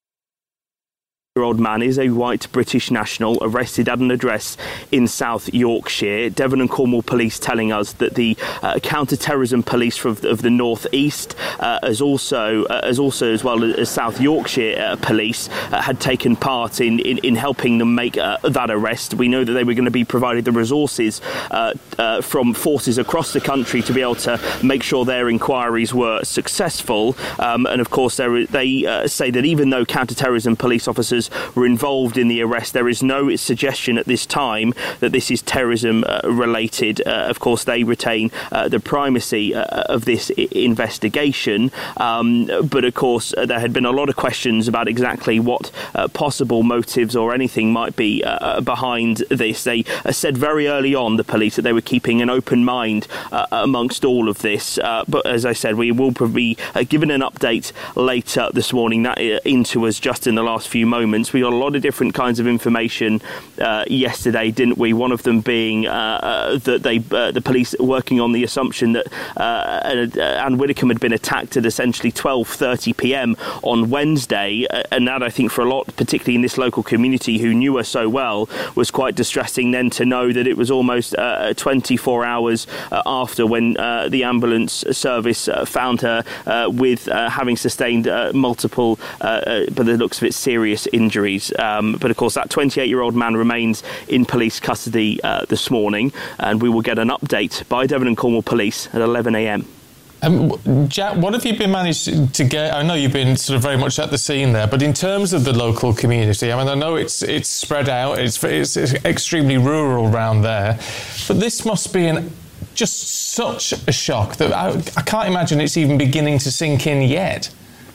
old man is a white British national arrested at an address in South Yorkshire. Devon and Cornwall Police telling us that the uh, counter-terrorism police from, of the North East, uh, as also uh, as also as well as South Yorkshire uh, Police, uh, had taken part in, in, in helping them make uh, that arrest. We know that they were going to be provided the resources uh, uh, from forces across the country to be able to make sure their inquiries were successful. Um, and of course, there, they uh, say that even though counter-terrorism police officers were involved in the arrest, there is no suggestion at this time that this is terrorism uh, related. Uh, of course, they retain uh, the primacy uh, of this I- investigation. Um, but of course, uh, there had been a lot of questions about exactly what uh, possible motives or anything might be uh, behind this. They uh, said very early on, the police, that they were keeping an open mind uh, amongst all of this. Uh, but as I said, we will be uh, given an update later this morning, that uh, into us just in the last few moments. We got a lot of different kinds of information uh, yesterday, didn't we? One of them being uh, uh, that they, uh, the police working on the assumption that uh, Anne Widdecombe had been attacked at essentially twelve thirty p.m. on Wednesday, uh, and that, I think, for a lot, particularly in this local community who knew her so well, was quite distressing then to know that it was almost uh, twenty-four hours uh, after when uh, the ambulance service uh, found her uh, with uh, having sustained uh, multiple, uh, uh, by the looks of it, serious injuries. Um, but of course, that twenty-eight-year-old man remains in police custody uh, this morning, and we will get an update by Devon and Cornwall Police at eleven a.m. Um, Jack, what have you been managed to get? I know you've been sort of very much at the scene there, but in terms of the local community, I mean, I know it's it's spread out, it's, it's, it's extremely rural around there, but this must be an just such a shock that I, I can't imagine it's even beginning to sink in yet.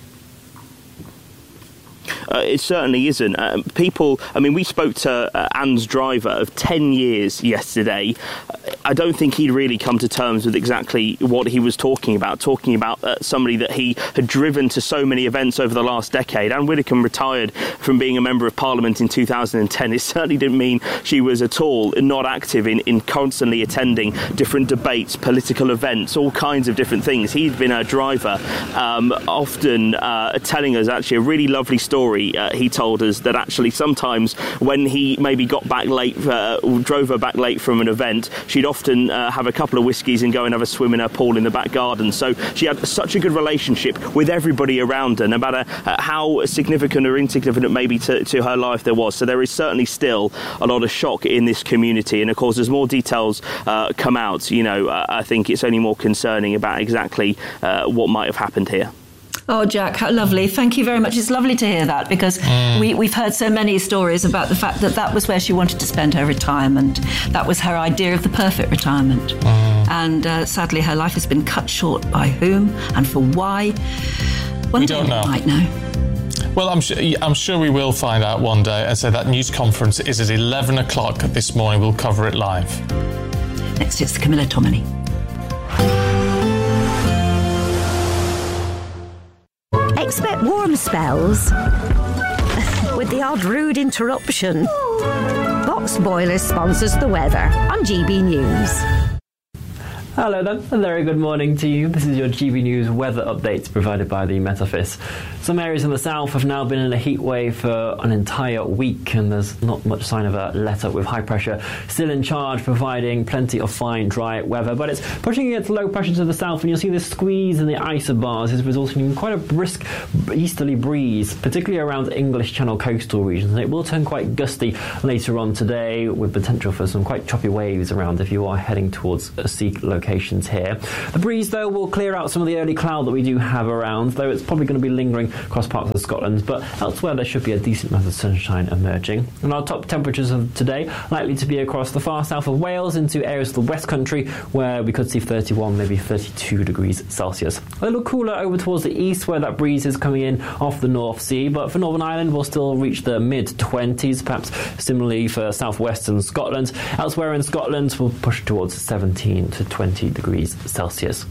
Uh, it certainly isn't. Uh, people, I mean, we spoke to uh, Anne's driver of ten years yesterday. I don't think he'd really come to terms with exactly what he was talking about, talking about uh, somebody that he had driven to so many events over the last decade. Anne Widdecombe retired from being a Member of Parliament in two thousand ten. It certainly didn't mean she was at all not active in, in constantly attending different debates, political events, all kinds of different things. He'd been her driver, um, often uh, telling us actually a really lovely story. Uh, he told us that actually sometimes when he maybe got back late, uh, drove her back late from an event, she'd often uh, have a couple of whiskies and go and have a swim in her pool in the back garden. So she had such a good relationship with everybody around her, no matter uh, how significant or insignificant maybe to, to her life there was. So there is certainly still a lot of shock in this community. And of course, as more details uh, come out, you know, uh, I think it's only more concerning about exactly uh, what might have happened here. Oh, Jack, how lovely. Thank you very much. It's lovely to hear that, because mm. we, we've heard so many stories about the fact that that was where she wanted to spend her retirement. That was her idea of the perfect retirement. Mm. And uh, sadly, her life has been cut short. By whom and for why? One we day don't know. We might know. Well, I'm sure, I'm sure we will find out one day. As I said, that news conference is at eleven o'clock this morning. We'll cover it live. Next, it's Camilla Tominey. Expect warm spells with the odd rude interruption. Box Boiler sponsors the weather on G B News. Hello then, a very good morning to you. This is your G B News weather update provided by the Met Office. Some areas in the south have now been in a heat wave for an entire week, and there's not much sign of a let-up, with high pressure still in charge, providing plenty of fine, dry weather. But it's pushing against low pressure to the south, and you'll see this squeeze in the isobars is resulting in quite a brisk easterly breeze, particularly around English Channel coastal regions. And it will turn quite gusty later on today, with potential for some quite choppy waves around if you are heading towards sea locations here. The breeze, though, will clear out some of the early cloud that we do have around, though it's probably going to be lingering across parts of Scotland, but elsewhere there should be a decent amount of sunshine emerging. And our top temperatures of today likely to be across the far south of Wales into areas of the West Country, where we could see thirty-one, maybe thirty-two degrees Celsius. A little cooler over towards the east, where that breeze is coming in off the North Sea, but for Northern Ireland we'll still reach the mid-twenties, perhaps similarly for southwestern Scotland. Elsewhere in Scotland we'll push towards seventeen to twenty degrees Celsius.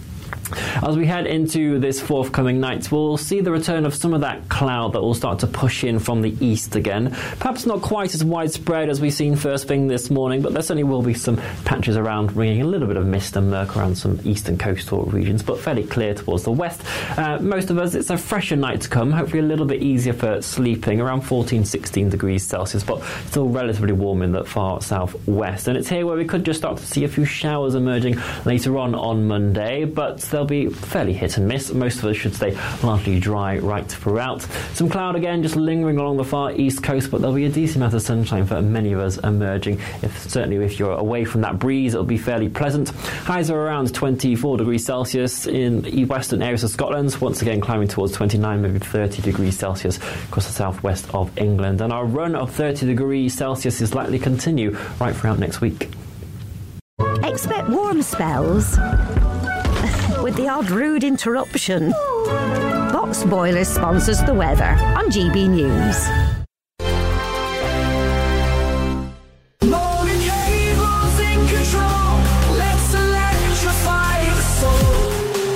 As we head into this forthcoming night, we'll see the return of some of that cloud that will start to push in from the east again. Perhaps not quite as widespread as we've seen first thing this morning, but there certainly will be some patches around, bringing a little bit of mist and murk around some eastern coastal regions, but fairly clear towards the west. Uh, most of us, it's a fresher night to come, hopefully a little bit easier for sleeping, around fourteen, sixteen degrees Celsius, but still relatively warm in the far southwest. And it's here where we could just start to see a few showers emerging later on on Monday, but they'll be fairly hit and miss. Most of us should stay largely dry right throughout. Some cloud again just lingering along the far east coast, but there'll be a decent amount of sunshine for many of us emerging. If certainly if you're away from that breeze, it'll be fairly pleasant. Highs are around twenty-four degrees Celsius in western areas of Scotland, once again climbing towards twenty-nine, maybe thirty degrees Celsius across the southwest of England. And our run of thirty degrees Celsius is likely to continue right throughout next week. Expect warm spells with the odd rude interruption. Box Boiler sponsors the weather on G B News. Morgan Cable's in control. Let's electrify the soul.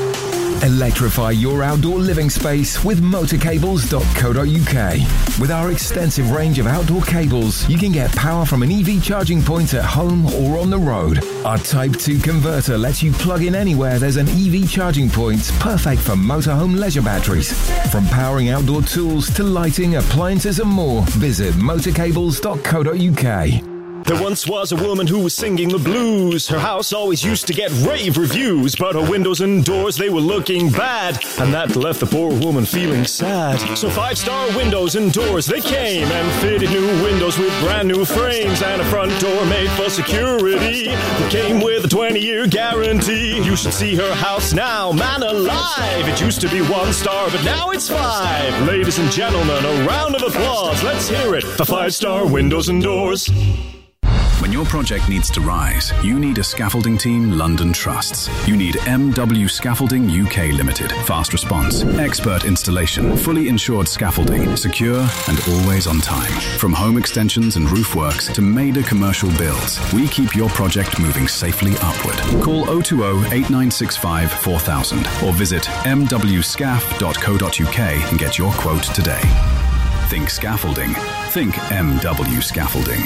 Electrify your outdoor living space with motor cables dot co dot U K. With our extensive range of outdoor cables, you can get power from an E V charging point at home or on the road. Our Type two converter lets you plug in anywhere there's an E V charging point, perfect for motorhome leisure batteries. From powering outdoor tools to lighting, appliances and more, visit motor cables dot co dot U K. There once was a woman who was singing the blues. Her house always used to get rave reviews, but her windows and doors, they were looking bad, and that left the poor woman feeling sad. So Five Star Windows and Doors, they came and fitted new windows with brand new frames and a front door made for security that came with a twenty-year guarantee. You should see her house now, man alive. It used to be one star, but now it's five. Ladies and gentlemen, a round of applause. Let's hear it for Five Star Windows and Doors. When your project needs to rise, you need a scaffolding team London trusts. You need M W Scaffolding U K Limited. Fast response, expert installation, fully insured scaffolding, secure and always on time. From home extensions and roof works to major commercial builds, we keep your project moving safely upward. Call oh two oh, eight nine six five, four thousand or visit m w scaf dot co dot U K and get your quote today. Think scaffolding. Think M W Scaffolding.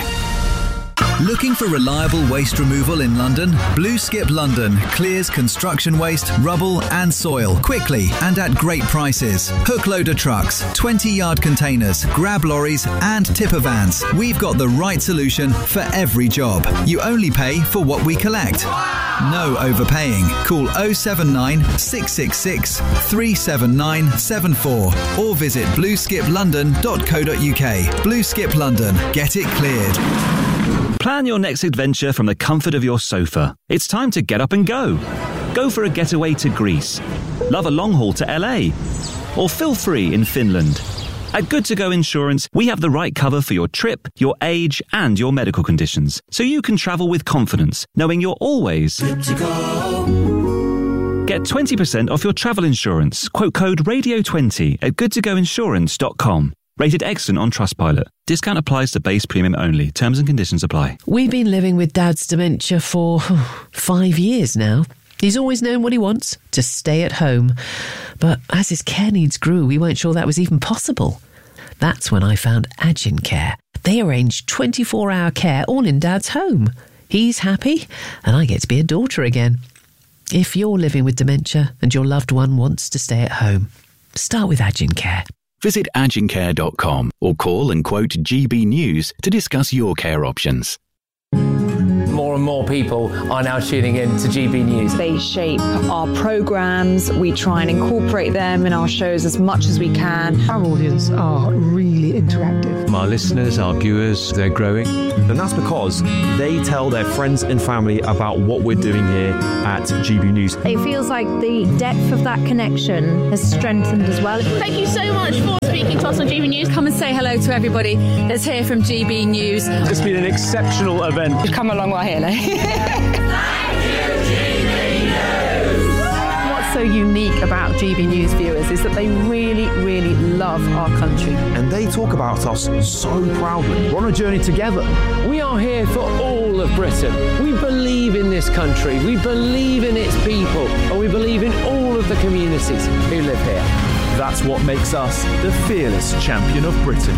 Looking for reliable waste removal in London? Blue Skip London clears construction waste, rubble and soil quickly and at great prices. Hook loader trucks, twenty yard containers, grab lorries and tipper vans. We've got the right solution for every job. You only pay for what we collect. No overpaying. Call oh seven nine, six six six, three seven nine seven four or visit blue skip london dot co dot U K. Blue Skip London. Get it cleared. Plan your next adventure from the comfort of your sofa. It's time to get up and go. Go for a getaway to Greece. Love a long haul to L A. Or feel free in Finland. At Good To Go Insurance, we have the right cover for your trip, your age, and your medical conditions, so you can travel with confidence, knowing you're always Good to go. Get twenty percent off your travel insurance. Quote code radio twenty at good to go insurance dot com. Rated excellent on Trustpilot. Discount applies to base premium only. Terms and conditions apply. We've been living with Dad's dementia for oh, five years now. He's always known what he wants, to stay at home. But as his care needs grew, we weren't sure that was even possible. That's when I found Agin Care. They arrange twenty-four hour care all in Dad's home. He's happy, and I get to be a daughter again. If you're living with dementia and your loved one wants to stay at home, start with Agin Care. Visit agin care dot com or call and quote G B News to discuss your care options. More and more people are now tuning in to G B News. They shape our programmes. We try and incorporate them in our shows as much as we can. Our audience are really interactive. Our listeners, our viewers, they're growing. And that's because they tell their friends and family about what we're doing here at G B News. It feels like the depth of that connection has strengthened as well. Thank you so much for speaking to us on G B News. Come and say hello to everybody that's here from G B News. It's been an exceptional event. We've come a long way here now. What's so unique about G B News viewers is that they really, really love our country. And they talk about us so proudly. We're on a journey together. We are here for all of Britain. We believe in this country. We believe in its people. And we believe in all of the communities who live here. That's what makes us the fearless champion of Britain.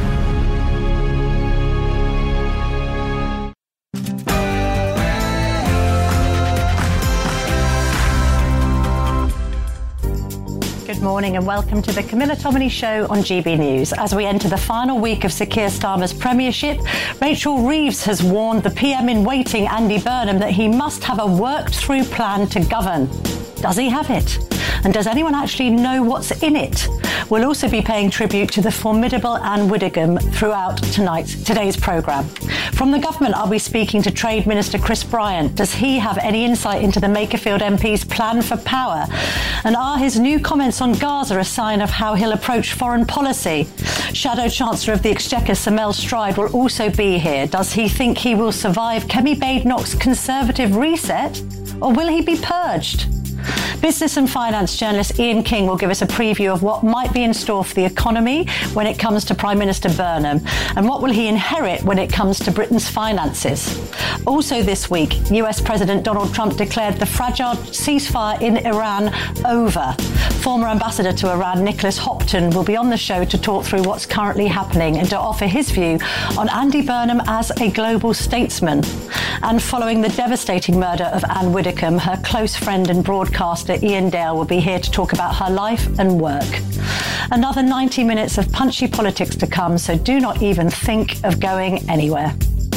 Good morning and welcome to the Camilla Tominey Show on G B News. As we enter the final week of Sir Keir Starmer's premiership, Rachel Reeves has warned the P M in waiting, Andy Burnham, that he must have a worked-through plan to govern. Does he have it? And does anyone actually know what's in it? We'll also be paying tribute to the formidable Anne Widdecombe throughout tonight's today's programme. From the government, I'll be speaking to Trade Minister Chris Bryant. Does he have any insight into the Makerfield M P's plan for power? And are his new comments on Gaza a sign of how he'll approach foreign policy? Shadow Chancellor of the Exchequer, Sir Mel Stride, will also be here. Does he think he will survive Kemi Badenoch's Conservative reset? Or will he be purged? Business and finance journalist Ian King will give us a preview of what might be in store for the economy when it comes to Prime Minister Burnham, and what will he inherit when it comes to Britain's finances. Also this week, U S President Donald Trump declared the fragile ceasefire in Iran over. Former Ambassador to Iran Nicholas Hopton will be on the show to talk through what's currently happening and to offer his view on Andy Burnham as a global statesman. And following the devastating murder of Anne Widdecombe, her close friend and broadcaster Ian Dale will be here to talk about her life and work. Another ninety minutes of punchy politics to come, so do not even think of going anywhere.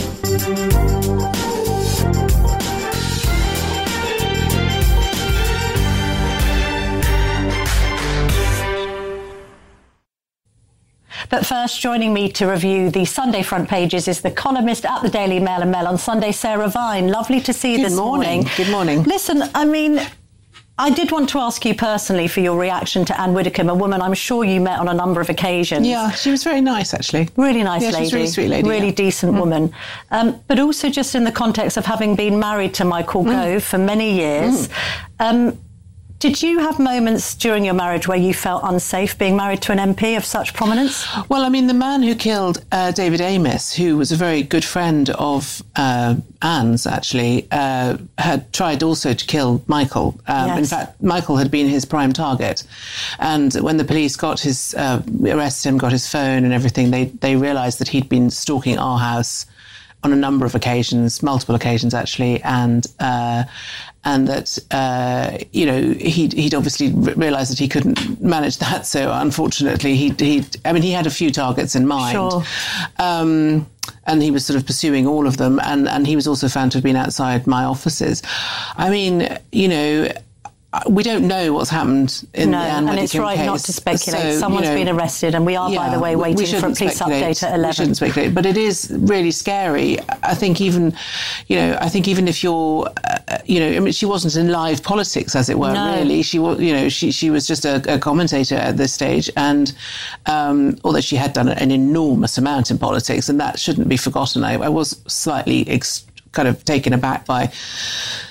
But first, joining me to review the Sunday front pages is the columnist at the Daily Mail and Mail on Sunday, Sarah Vine. Lovely to see you Good this morning. morning. Good morning. Listen, I mean, I did want to ask you personally for your reaction to Anne Widdecombe, a woman I'm sure you met on a number of occasions. Yeah, she was very nice, actually. Really nice yeah, lady. She's a really sweet lady. Really yeah. decent mm. woman. Um, but also just in the context of having been married to Michael mm. Gove for many years. Mm. Um, Did you have moments during your marriage where you felt unsafe being married to an M P of such prominence? Well, I mean, the man who killed uh, David Amess, who was a very good friend of uh, Anne's, actually, uh, had tried also to kill Michael. Um, yes. In fact, Michael had been his prime target. And when the police got his, uh, arrested him, got his phone and everything, they, they realised that he'd been stalking our house on a number of occasions, multiple occasions, actually, and... Uh, and that, uh, you know, he'd, he'd obviously realised that he couldn't manage that. So, unfortunately, he he I mean, he had a few targets in mind. Sure. Um, and he was sort of pursuing all of them. And, and he was also found to have been outside my offices. I mean, you know... We don't know what's happened in no, the Anne and it's right case. not to speculate. So, Someone's you know, been arrested, and we are, yeah, by the way, waiting we for a police speculate. update at eleven. We shouldn't speculate, but it is really scary. I think even, you know, I think even if you're, uh, you know, I mean, she wasn't in live politics, as it were. No. Really, she was, you know, she she was just a, a commentator at this stage, and um, although she had done an enormous amount in politics, and that shouldn't be forgotten. I, I was slightly ex- kind of taken aback by.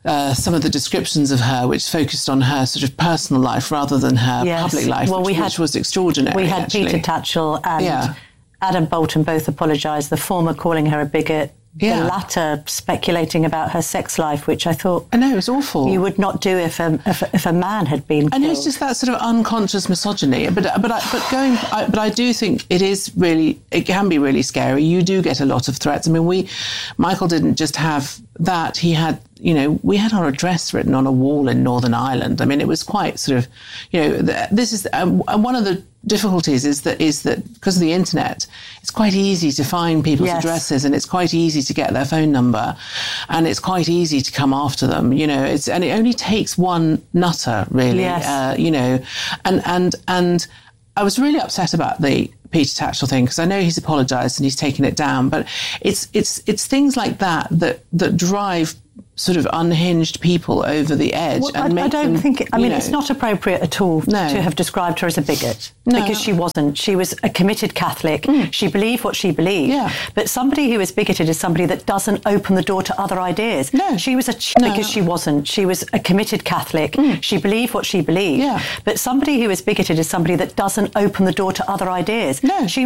uh, some of the descriptions of her, which focused on her sort of personal life rather than her Yes. public life, Well, which, we had- which was extraordinary. We had actually. Peter Tatchell and Yeah. Adam Bolton both apologised, the former calling her a bigot, Yeah. the latter speculating about her sex life, which I thought... I know, it was awful. You would not do if a, if, a- if a man had been And killed. it's just that sort of unconscious misogyny. But but I, but going, I, but I do think it is really, it can be really scary. You do get a lot of threats. I mean, we, Michael didn't just have that. He had, you know, we had our address written on a wall in Northern Ireland. I mean, it was quite sort of, you know, th- this is um, and one of the difficulties is that is that because of the internet, it's quite easy to find people's Yes. addresses, and it's quite easy to get their phone number, and it's quite easy to come after them. You know, it's and it only takes one nutter really. Yes. Uh, you know, and and and I was really upset about the Peter Tatchell thing because I know he's apologised and he's taken it down, but it's it's it's things like that that that drive sort of unhinged people over the edge. Well, and I, make I don't them, think... It, I you mean, know- it's not appropriate at all No. to have described her as a bigot. No. Because she wasn't. She was a committed Catholic. Mm. She believed what she believed. Yeah. But somebody who is bigoted is somebody that doesn't open the door to other ideas. No. She was a... Ch- No. Because she wasn't. She was a committed Catholic. Mm. She believed what she believed. Yeah. But somebody who is bigoted is somebody that doesn't open the door to other ideas. No. She